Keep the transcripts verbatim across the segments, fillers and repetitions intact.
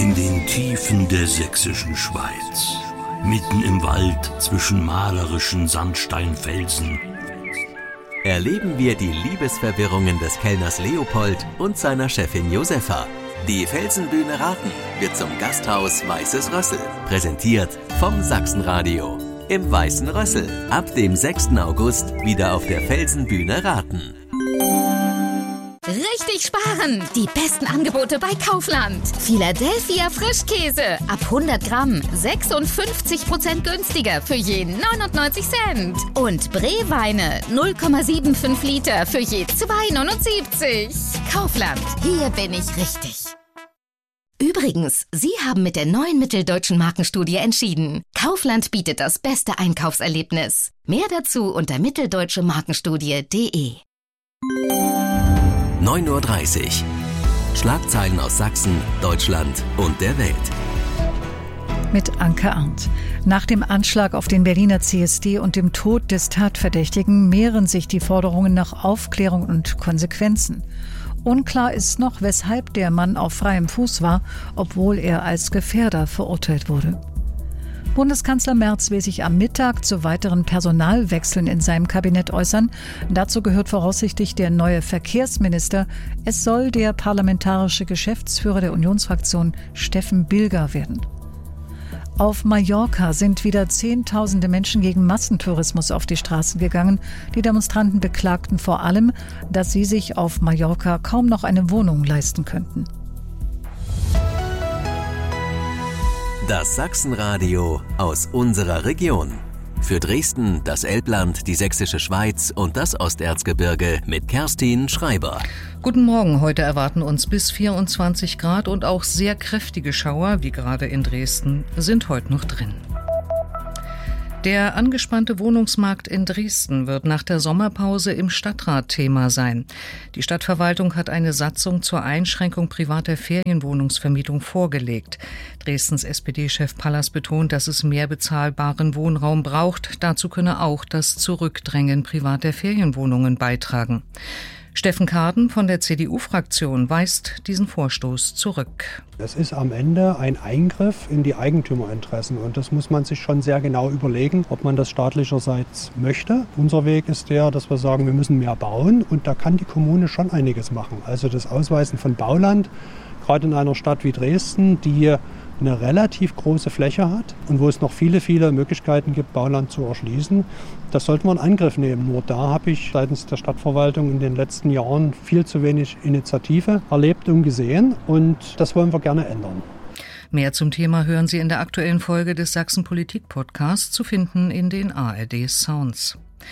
In den Tiefen der sächsischen Schweiz, mitten im Wald zwischen malerischen Sandsteinfelsen, erleben wir die Liebesverwirrungen des Kellners Leopold und seiner Chefin Josefa. Die Felsenbühne Raten wird zum Gasthaus Weißes Rössel. Präsentiert vom Sachsenradio. Im Weißen Rössel. Ab dem sechsten August wieder auf der Felsenbühne Raten. Richtig sparen! Die besten Angebote bei Kaufland. Philadelphia Frischkäse. Ab hundert Gramm. sechsundfünfzig Prozent günstiger für je neunundneunzig Cent. Und Breweine. null Komma fünfundsiebzig Liter für je zwei neunundsiebzig. Kaufland. Hier bin ich richtig. Übrigens, Sie haben mit der neuen Mitteldeutschen Markenstudie entschieden. Kaufland bietet das beste Einkaufserlebnis. Mehr dazu unter mitteldeutsche markenstudie punkt de. neun Uhr dreißig. Schlagzeilen aus Sachsen, Deutschland und der Welt. Mit Anke Arndt. Nach dem Anschlag auf den Berliner C S D und dem Tod des Tatverdächtigen mehren sich die Forderungen nach Aufklärung und Konsequenzen. Unklar ist noch, weshalb der Mann auf freiem Fuß war, obwohl er als Gefährder verurteilt wurde. Bundeskanzler Merz will sich am Mittag zu weiteren Personalwechseln in seinem Kabinett äußern. Dazu gehört voraussichtlich der neue Verkehrsminister. Es soll der parlamentarische Geschäftsführer der Unionsfraktion Steffen Bilger werden. Auf Mallorca sind wieder Zehntausende Menschen gegen Massentourismus auf die Straßen gegangen. Die Demonstranten beklagten vor allem, dass sie sich auf Mallorca kaum noch eine Wohnung leisten könnten. Das Sachsenradio aus unserer Region. Für Dresden, das Elbland, die Sächsische Schweiz und das Osterzgebirge mit Kerstin Schreiber. Guten Morgen, heute erwarten uns bis vierundzwanzig Grad und auch sehr kräftige Schauer, wie gerade in Dresden, sind heute noch drin. Der angespannte Wohnungsmarkt in Dresden wird nach der Sommerpause im Stadtrat Thema sein. Die Stadtverwaltung hat eine Satzung zur Einschränkung privater Ferienwohnungsvermietung vorgelegt. Dresdens S P D-Chef Pallas betont, dass es mehr bezahlbaren Wohnraum braucht. Dazu könne auch das Zurückdrängen privater Ferienwohnungen beitragen. Steffen Karden von der C D U-Fraktion weist diesen Vorstoß zurück. Es ist am Ende ein Eingriff in die Eigentümerinteressen und das muss man sich schon sehr genau überlegen, ob man das staatlicherseits möchte. Unser Weg ist der, dass wir sagen, wir müssen mehr bauen und da kann die Kommune schon einiges machen. Also das Ausweisen von Bauland, gerade in einer Stadt wie Dresden, die eine relativ große Fläche hat und wo es noch viele, viele Möglichkeiten gibt, Bauland zu erschließen. Das sollten wir in Angriff nehmen. Nur da habe ich seitens der Stadtverwaltung in den letzten Jahren viel zu wenig Initiative erlebt und gesehen und das wollen wir gerne ändern. Mehr zum Thema hören Sie in der aktuellen Folge des Sachsen-Politik-Podcasts, zu finden in den A R D-Sounds.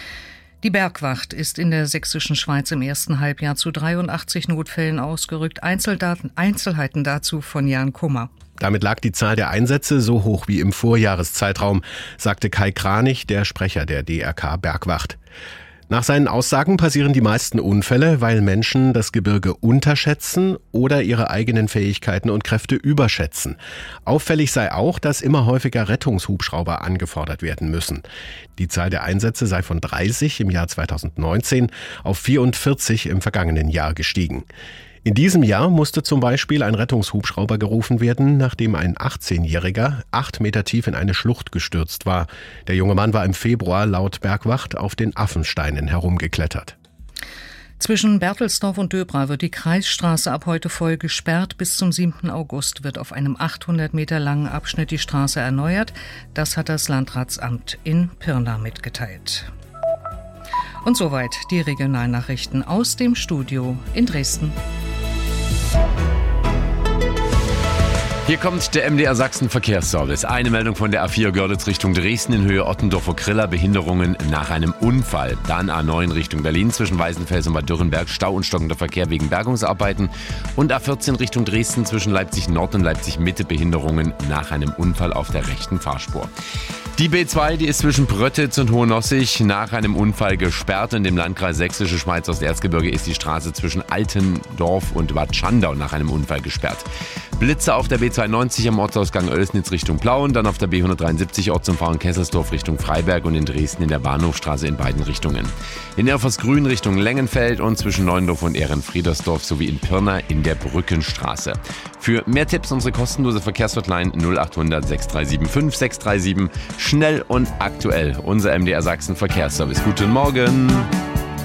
Die Bergwacht ist in der sächsischen Schweiz im ersten Halbjahr zu dreiundachtzig Notfällen ausgerückt. Einzeldaten, Einzelheiten dazu von Jan Kummer. Damit lag die Zahl der Einsätze so hoch wie im Vorjahreszeitraum, sagte Kai Kranich, der Sprecher der D R K Bergwacht. Nach seinen Aussagen passieren die meisten Unfälle, weil Menschen das Gebirge unterschätzen oder ihre eigenen Fähigkeiten und Kräfte überschätzen. Auffällig sei auch, dass immer häufiger Rettungshubschrauber angefordert werden müssen. Die Zahl der Einsätze sei von dreißig im Jahr zweitausendneunzehn auf vierundvierzig im vergangenen Jahr gestiegen. In diesem Jahr musste zum Beispiel ein Rettungshubschrauber gerufen werden, nachdem ein achtzehnjähriger acht Meter tief in eine Schlucht gestürzt war. Der junge Mann war im Februar laut Bergwacht auf den Affensteinen herumgeklettert. Zwischen Berthelsdorf und Döbra wird die Kreisstraße ab heute voll gesperrt. Bis zum siebten August wird auf einem achthundert Meter langen Abschnitt die Straße erneuert. Das hat das Landratsamt in Pirna mitgeteilt. Und soweit die Regionalnachrichten aus dem Studio in Dresden. Hier kommt der M D R Sachsen Verkehrsservice. Eine Meldung von der A vier Görlitz Richtung Dresden in Höhe Ottendorfer-Kriller. Behinderungen nach einem Unfall. Dann A neun Richtung Berlin zwischen Weißenfels und Bad Dürrenberg. Stau und stockender Verkehr wegen Bergungsarbeiten. Und A vierzehn Richtung Dresden zwischen Leipzig Nord und Leipzig Mitte. Behinderungen nach einem Unfall auf der rechten Fahrspur. Die B zwei, die ist zwischen Pröttitz und Hohenossig nach einem Unfall gesperrt. In dem Landkreis Sächsische Schweiz Osterzgebirge ist die Straße zwischen Altendorf und Bad Schandau nach einem Unfall gesperrt. Blitze auf der B zweiundneunzig am Ortsausgang Oelsnitz Richtung Plauen, dann auf der B hundertdreiundsiebzig Ortsumfahrung Kesselsdorf Richtung Freiberg und in Dresden in der Bahnhofstraße in beiden Richtungen. In Erfersgrün Richtung Lengenfeld und zwischen Neuendorf und Ehrenfriedersdorf sowie in Pirna in der Brückenstraße. Für mehr Tipps unsere kostenlose Verkehrshotline null acht hundert sechs drei sieben fünf sechs drei sieben. Schnell und aktuell unser M D R Sachsen Verkehrsservice. Guten Morgen!